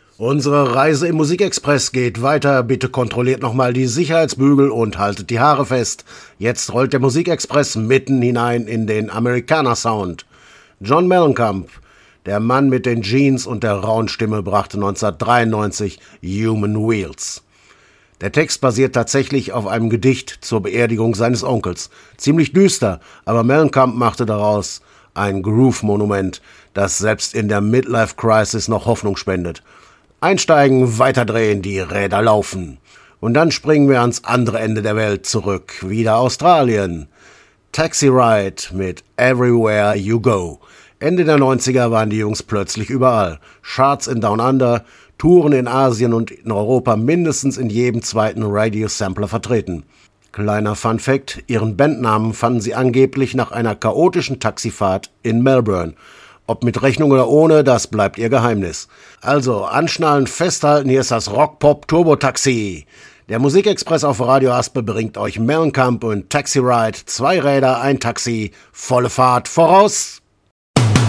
Unsere Reise im Musikexpress geht weiter. Bitte kontrolliert nochmal die Sicherheitsbügel und haltet die Haare fest. Jetzt rollt der Musikexpress mitten hinein in den Amerikaner-Sound. John Mellencamp, der Mann mit den Jeans und der rauen Stimme, brachte 1993 Human Wheels. Der Text basiert tatsächlich auf einem Gedicht zur Beerdigung seines Onkels. Ziemlich düster, aber Mellencamp machte daraus ein Groove-Monument, das selbst in der Midlife-Crisis noch Hoffnung spendet. Einsteigen, weiterdrehen, die Räder laufen. Und dann springen wir ans andere Ende der Welt zurück, wieder Australien. Taxi Ride mit Everywhere You Go. Ende der 90er waren die Jungs plötzlich überall. Charts in Down Under, Touren in Asien und in Europa mindestens in jedem zweiten Radio-Sampler vertreten. Kleiner Fun-Fact, ihren Bandnamen fanden sie angeblich nach einer chaotischen Taxifahrt in Melbourne. Ob mit Rechnung oder ohne, das bleibt ihr Geheimnis. Also, anschnallen, festhalten, hier ist das Rock-Pop-Turbo-Taxi. Der Musikexpress auf Radio Aspe bringt euch Mellencamp und Taxi Ride, 2 Räder, ein Taxi, volle Fahrt, voraus!